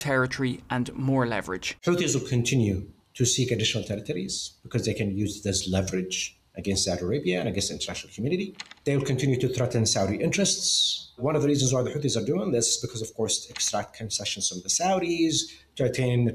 territory and more leverage. Houthis will continue to seek additional territories because they can use this leverage against Saudi Arabia and against the international community. They will continue to threaten Saudi interests. One of the reasons why the Houthis are doing this is because, of course, to extract concessions from the Saudis, to attain